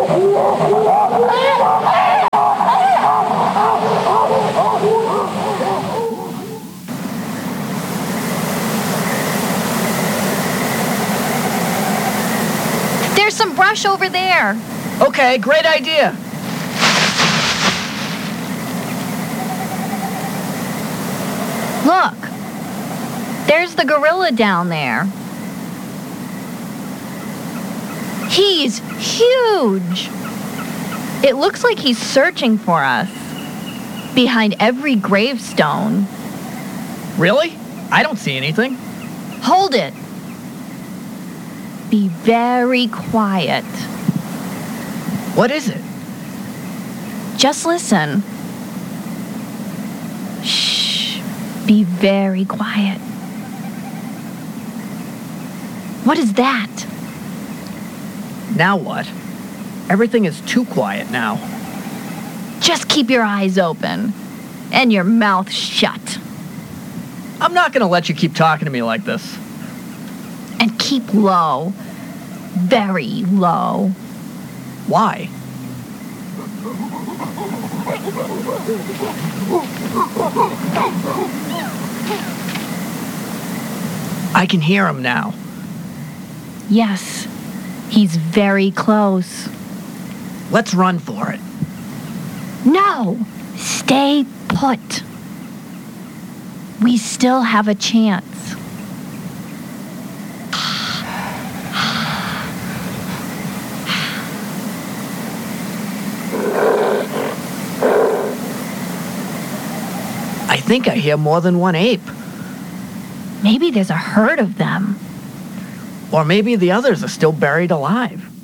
There's some brush over there. Okay, great idea. Look, there's the gorilla down there. He's huge. It looks like he's searching for us behind every gravestone. Really? I don't see anything. Hold it. Be very quiet. What is it? Just listen. Shh. Be very quiet. What is that? Now what? Everything is too quiet now. Just keep your eyes open and your mouth shut. I'm not going to let you keep talking to me like this. And keep low. Very low. Why? I can hear him now. Yes, he's very close. Let's run for it. No, stay put. We still have a chance. I think I hear more than one ape. Maybe there's a herd of them. Or maybe the others are still buried alive.